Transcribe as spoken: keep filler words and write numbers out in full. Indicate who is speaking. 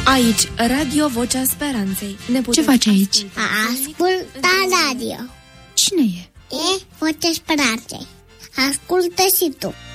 Speaker 1: Aici, Radio Vocea Speranței. Ne
Speaker 2: Ce faci aici?
Speaker 3: Ascultă radio.
Speaker 2: Cine e?
Speaker 3: E Vocea Speranței. Ascultă și tu.